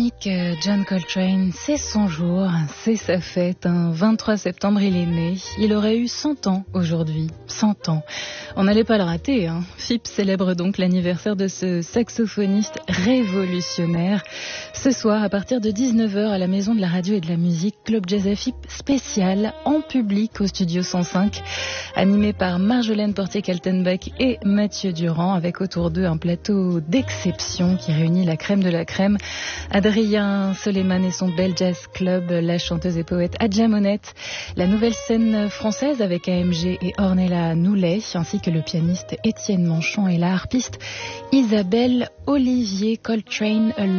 Britannique John Coltrane, c'est son jour, c'est sa fête. Un 23 septembre, il est né. Il aurait eu 100 ans aujourd'hui. 100 ans. On n'allait pas le rater, hein. FIP célèbre donc l'anniversaire de ce saxophoniste révolutionnaire. Ce soir, à partir de 19h, à la Maison de la Radio et de la Musique, Club Jazz FIP spécial en public au Studio 105, animé par Marjolaine Portier-Kaltenbach et Mathieu Durand, avec autour d'eux un plateau d'exception qui réunit la crème de la crème. Adrien Soleiman et son Bel Jazz Club, la chanteuse et poète Adja Monette, la nouvelle scène française avec AMG et Ornella Noulet, ainsi que le pianiste Étienne Manchon et la harpiste Isabelle Olivier. Coltrane